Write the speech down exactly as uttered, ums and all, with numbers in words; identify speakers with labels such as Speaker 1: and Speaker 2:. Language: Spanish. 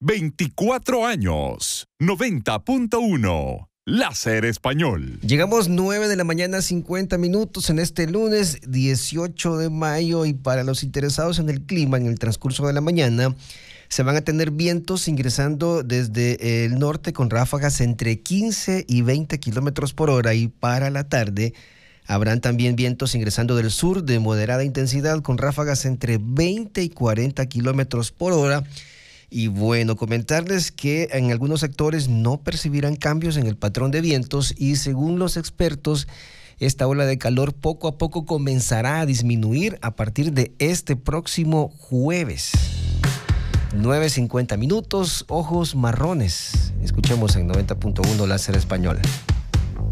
Speaker 1: veinticuatro años. noventa punto uno. Láser Español.
Speaker 2: Llegamos nueve de la mañana, cincuenta minutos en este lunes dieciocho de mayo, y para los interesados en el clima, en el transcurso de la mañana se van a tener vientos ingresando desde el norte con ráfagas entre quince y veinte kilómetros por hora, y para la tarde habrán también vientos ingresando del sur de moderada intensidad con ráfagas entre veinte y cuarenta kilómetros por hora. Y bueno, comentarles que en algunos sectores no percibirán cambios en el patrón de vientos, y según los expertos, esta ola de calor poco a poco comenzará a disminuir a partir de este próximo jueves. nueve cincuenta minutos, ojos marrones. Escuchemos en noventa punto uno Láser Español.